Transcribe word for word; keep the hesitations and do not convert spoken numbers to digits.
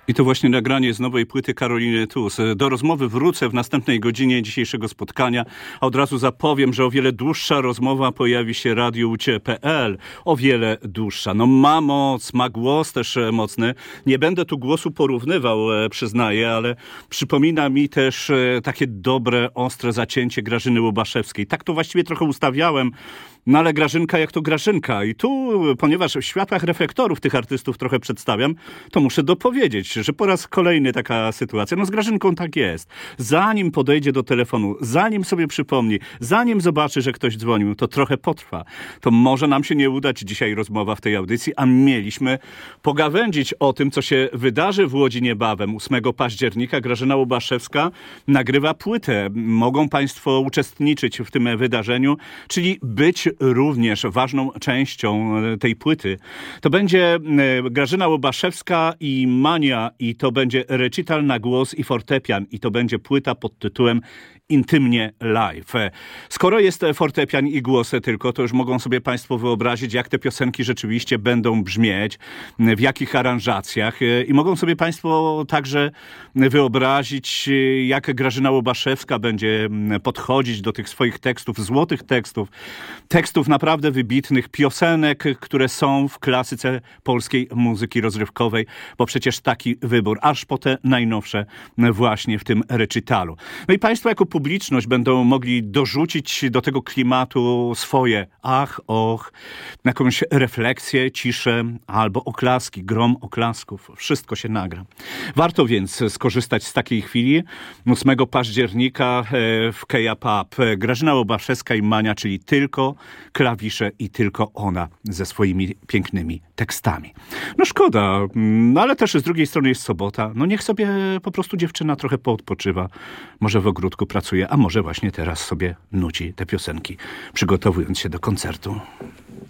I to właśnie nagranie z nowej płyty Karoliny Tuz. Do rozmowy wrócę w następnej godzinie dzisiejszego spotkania, a od razu zapowiem, że o wiele dłuższa rozmowa pojawi się Radio U C kropka P L. O wiele dłuższa. No ma moc, ma głos też mocny. Nie będę tu głosu porównywał, przyznaję, ale przypomina mi też takie dobre, ostre zacięcie Grażyny Łobaszewskiej. Tak to właściwie trochę ustawiałem. No ale Grażynka jak to Grażynka. I tu, ponieważ w światłach reflektorów tych artystów trochę przedstawiam, to muszę dopowiedzieć, że po raz kolejny taka sytuacja. No z Grażynką tak jest. Zanim podejdzie do telefonu, zanim sobie przypomni, zanim zobaczy, że ktoś dzwonił, to trochę potrwa. To może nam się nie udać dzisiaj rozmowa w tej audycji, a mieliśmy pogawędzić o tym, co się wydarzy w Łodzi niebawem. ósmego października Grażyna Łobaszewska nagrywa płytę. Mogą Państwo uczestniczyć w tym wydarzeniu, czyli być również ważną częścią tej płyty. To będzie Grażyna Łobaszewska i Mania i to będzie recital na głos i fortepian i to będzie płyta pod tytułem Intymnie Live. Skoro jest fortepian i głosy tylko, to już mogą sobie Państwo wyobrazić, jak te piosenki rzeczywiście będą brzmieć, w jakich aranżacjach i mogą sobie Państwo także wyobrazić, jak Grażyna Łobaszewska będzie podchodzić do tych swoich tekstów, złotych tekstów, tekstów naprawdę wybitnych, piosenek, które są w klasyce polskiej muzyki rozrywkowej, bo przecież taki wybór, aż po te najnowsze właśnie w tym recitalu. No i Państwo jako publiczność będą mogli dorzucić do tego klimatu swoje ach, och, jakąś refleksję, ciszę albo oklaski, grom oklasków. Wszystko się nagra. Warto więc skorzystać z takiej chwili. ósmego października w Keja Pub Grażyna Łobaszewska i Mania, czyli tylko klawisze i tylko ona ze swoimi pięknymi tekstami. No szkoda, no ale też z drugiej strony jest sobota. No niech sobie po prostu dziewczyna trochę poodpoczywa. Może w ogródku pracuje, a może właśnie teraz sobie nuci te piosenki, przygotowując się do koncertu.